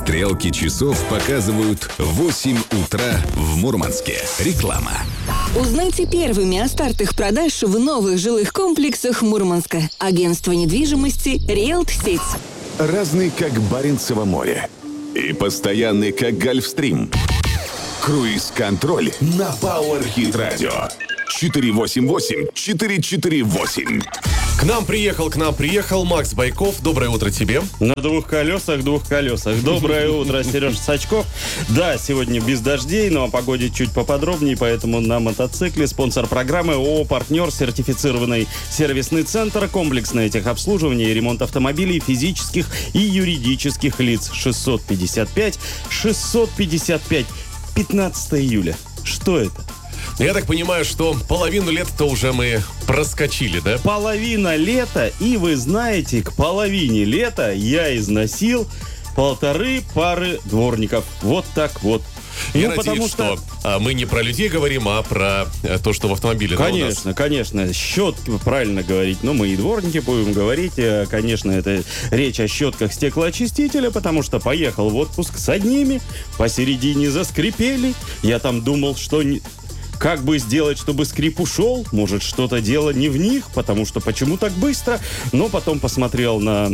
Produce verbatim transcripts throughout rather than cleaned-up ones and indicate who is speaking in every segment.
Speaker 1: Стрелки часов показывают восемь утра в Мурманске. Реклама.
Speaker 2: Узнайте первыми о стартах продаж в новых жилых комплексах Мурманска. Агентство недвижимости «Риэлт-Сеть».
Speaker 3: Разный, как Баренцево море. И постоянный, как Гольфстрим. Круиз-контроль на Power Hit Radio. четыре восемь восемь четыре четыре восемь.
Speaker 4: К нам приехал, к нам приехал Макс Байков. Доброе утро тебе.
Speaker 5: На двух колесах, двух колесах. Доброе утро, Сережа Сачков. Да, сегодня без дождей, но о погоде чуть поподробнее, поэтому на мотоцикле. Спонсор программы ООО «Партнер», сертифицированный сервисный центр, комплексное техобслуживание и ремонт автомобилей физических и юридических лиц. шестьсот пятьдесят пять шестьсот пятьдесят пять. пятнадцатого июля. Что это?
Speaker 4: Я так понимаю, что половину лета-то уже мы проскочили, да?
Speaker 5: Половина лета, и вы знаете, к половине лета я износил полторы пары дворников. Вот так вот.
Speaker 4: Я
Speaker 5: ну,
Speaker 4: надеюсь,
Speaker 5: потому
Speaker 4: что,
Speaker 5: что
Speaker 4: а, мы не про людей говорим, а про а, то, что в автомобиле.
Speaker 5: Конечно,
Speaker 4: да,
Speaker 5: конечно. Щетки, правильно говорить. Но мы и дворники будем говорить. Конечно, это речь о щетках стеклоочистителя, потому что поехал в отпуск с одними, посередине заскрипели. Я там думал, что... Не... Как бы сделать, чтобы скрип ушел? Может, что-то дело не в них, потому что почему так быстро? Но потом посмотрел на,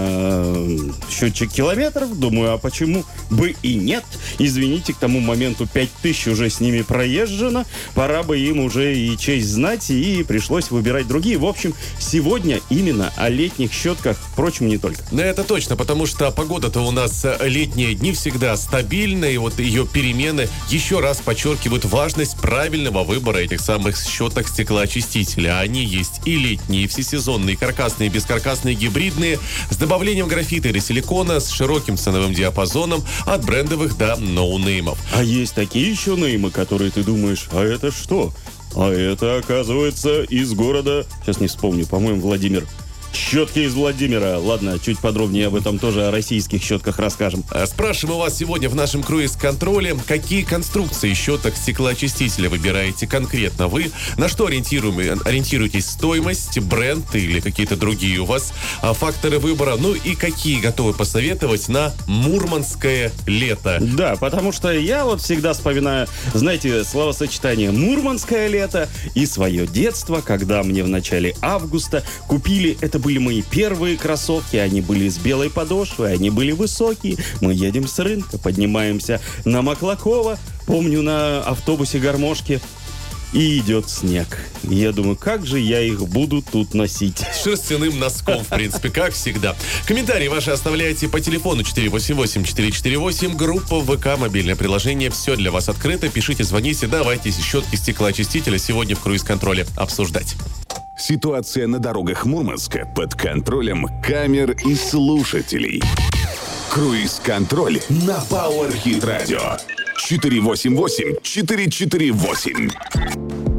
Speaker 5: на счетчик километров, думаю, а почему бы и нет? Извините, к тому моменту пять тысяч уже с ними проезжено, пора бы им уже и честь знать, и пришлось выбирать другие. В общем, сегодня именно о летних щетках, впрочем, не только.
Speaker 4: Да, это точно, потому что погода-то у нас летние дни всегда стабильная, и вот ее перемены еще раз подчеркивают важность правильного выбора этих самых щеток стеклоочистителя. Они есть и летние, и всесезонные, каркасные, бескаркасные, гибридные, с добавлением графита или силикона, с широким ценовым диапазоном, от брендовых до ноунеймов.
Speaker 5: А есть такие еще неймы, которые ты думаешь, а это что? А это, оказывается, из города... Сейчас не вспомню, по-моему, Владимир. Щетки из Владимира. Ладно, чуть подробнее об этом тоже, о российских щетках расскажем.
Speaker 4: Спрашиваем у вас сегодня в нашем круиз-контроле, какие конструкции щеток стеклоочистителя выбираете конкретно вы, на что ориентируетесь: стоимость, бренд или какие-то другие у вас факторы выбора, ну и какие готовы посоветовать на мурманское лето.
Speaker 5: Да, потому что я вот всегда вспоминаю, знаете, словосочетание «мурманское лето» и свое детство, когда мне в начале августа купили, это были мои первые кроссовки, они были из белой подошвы, они были высокие. Мы едем с рынка, поднимаемся на Маклакова, помню, на автобусе гармошки, и идет снег. И я думаю, как же я их буду тут носить?
Speaker 4: С шерстяным носком, в принципе, как всегда. Комментарии ваши оставляйте по телефону четыре восемь восемь четыре четыре восемь, группа ВК, мобильное приложение, все для вас открыто. Пишите, звоните, давайте щетки стеклоочистителя сегодня в круиз-контроле обсуждать.
Speaker 3: Ситуация на дорогах Мурманска под контролем камер и слушателей. Круиз-контроль на Power Hit Radio. четыре восемь восемь четыре четыре восемь.